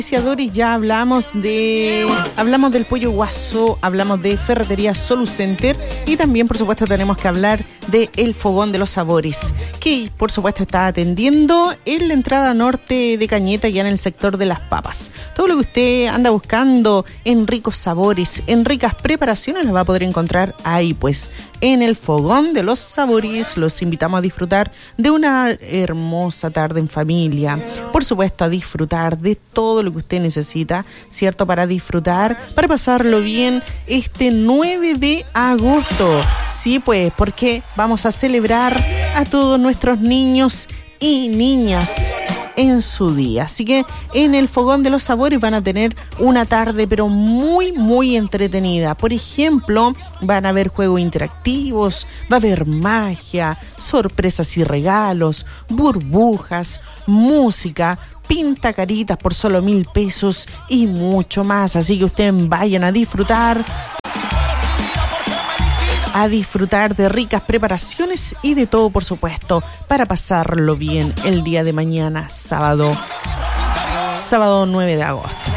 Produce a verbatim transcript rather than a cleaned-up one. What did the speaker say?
Doris, ya hablamos de hablamos del pollo guaso, hablamos de Ferretería Solucenter y también, por supuesto, tenemos que hablar de El Fogón de los Sabores, que, por supuesto, está atendiendo en la entrada norte de Cañeta, ya en el sector de Las Papas. Todo lo que usted anda buscando en ricos sabores, en ricas preparaciones, las va a poder encontrar ahí, pues, en El Fogón de los Sabores. Los invitamos a disfrutar de una hermosa tarde en familia, por supuesto, a disfrutar de todo lo que usted necesita, ¿cierto? Para disfrutar, para pasarlo bien este nueve de agosto. Sí, pues, porque vamos a celebrar a todos nuestros niños y niñas en su día. Así que en El Fogón de los Sabores van a tener una tarde pero muy muy entretenida. Por ejemplo, van a haber juegos interactivos, va a haber magia, sorpresas y regalos, burbujas, música, pinta caritas por solo mil pesos y mucho más. Así que ustedes vayan a disfrutar a disfrutar de ricas preparaciones y de todo, por supuesto, para pasarlo bien el día de mañana, sábado, sábado nueve de agosto.